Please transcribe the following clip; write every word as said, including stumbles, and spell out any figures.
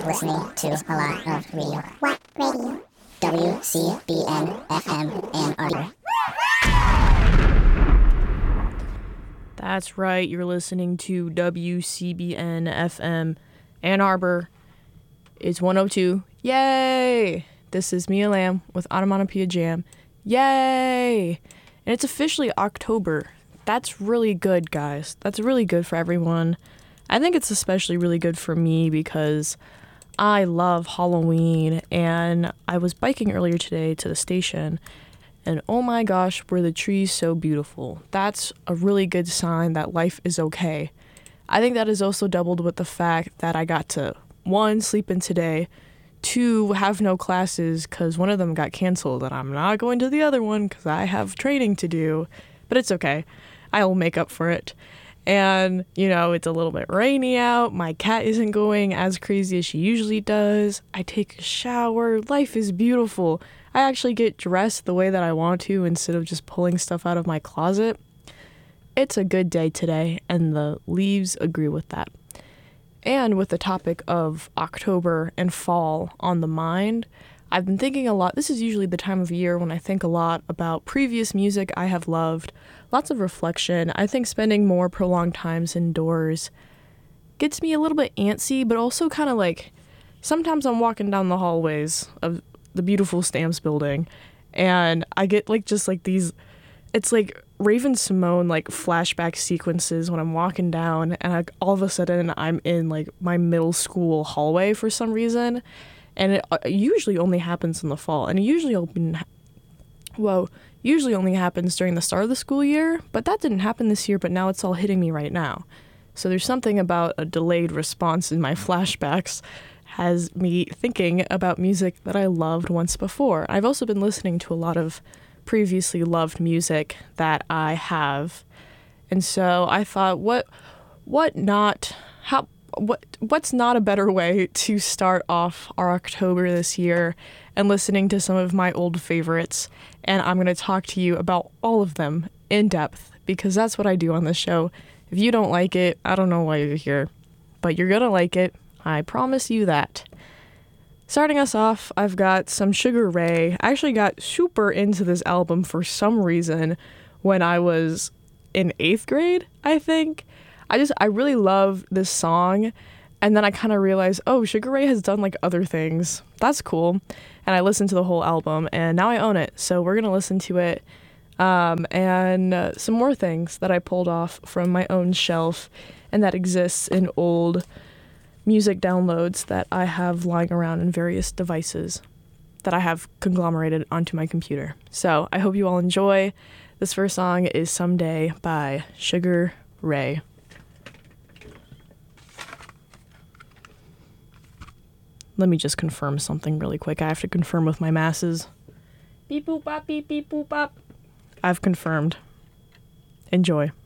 listening to a lot of radio. What radio? W C B N F M Ann Arbor. That's right, you're listening to W C B N F M Ann Arbor. It's one oh two. Yay! This is Mia Lamb with Onomatopoeia Jam. Yay! And it's officially October. That's really good, guys. That's really good for everyone. I think it's especially really good for me because I love Halloween, and I was biking earlier today to the station, and oh my gosh, were the trees so beautiful. That's a really good sign that life is okay. I think that is also doubled with the fact that I got to, one, sleep in today, two, have no classes because one of them got canceled, and I'm not going to the other one because I have training to do, but it's okay. I will make up for it. And, you know, it's a little bit rainy out. My cat isn't going as crazy as she usually does. I take a shower. Life is beautiful. I actually get dressed the way that I want to instead of just pulling stuff out of my closet. It's a good day today, and the leaves agree with that. And with the topic of October and fall on the mind, I've been thinking a lot. This is usually the time of year when I think a lot about previous music I have loved. Lots of reflection. I think spending more prolonged times indoors gets me a little bit antsy, but also kind of like sometimes I'm walking down the hallways of the beautiful Stamps building and I get like just like these, it's like Raven Simone like flashback sequences when I'm walking down, and I, all of a sudden I'm in like my middle school hallway for some reason. And it usually only happens in the fall, and it usually open, whoa, usually only happens during the start of the school year, but that didn't happen this year, but now it's all hitting me right now. So there's something about a delayed response in my flashbacks has me thinking about music that I loved once before. I've also been listening to a lot of previously loved music that I have, and so I thought, what, what not, how, What what's not a better way to start off our October this year and listening to some of my old favorites. And I'm going to talk to you about all of them in depth because that's what I do on this show. If you don't like it, I don't know why you're here, but you're going to like it. I promise you that. Starting us off, I've got some Sugar Ray. I actually got super into this album for some reason when I was in eighth grade, I think. I just, I really love this song, and then I kind of realized, oh, Sugar Ray has done, like, other things. That's cool. And I listened to the whole album, and now I own it, so we're going to listen to it, um, and uh, some more things that I pulled off from my own shelf, and that exists in old music downloads that I have lying around in various devices that I have conglomerated onto my computer. So I hope you all enjoy. This first song is Someday by Sugar Ray. Let me just confirm something really quick. I have to confirm with my masses. Beep boop bop, beep beep boop bop. I've confirmed. Enjoy.